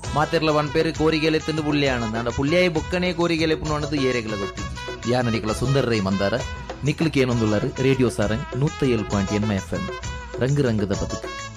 ಮಾತೆರ್ಲ ಒಂದ್ ಪೇರು ಕೋರಿಗೆಲೆ ತಿಂದು ಪುಳ್ಳಿಯಾಣ ಅಂಡ ಪುಳ್ಳಿಯಾಯಿ ಬೊಕ್ಕನೆ ಕೋರಿಗೆಲೆ ಪುಣ್ಣದು ಏರೆಗಳ ಗೊತ್ತಿ ಯಾನ ನಿಕಲ ಸುಂದರ ರೈ ಮಂದಾರ ನಿಕ್ಲಿಕ್ಕೆ ಏನೊಂದುಳ್ಳಾರು ರೇಡಿಯೋ ಸಾರಂಗ್ 107.8 FM ರಂಗು ರಂಗದ ಬದುಕು.